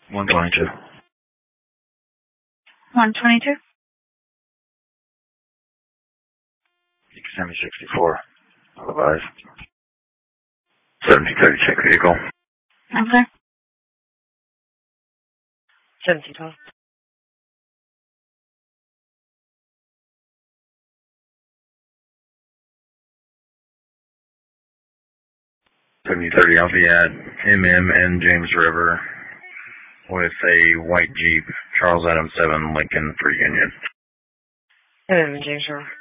122. 122. Semi 64. Otherwise. 1730, check vehicle. Okay. 1712. 7030 Alphabet, MM James River with a white Jeep, Charles Adams 7 Lincoln for Union. MM James River.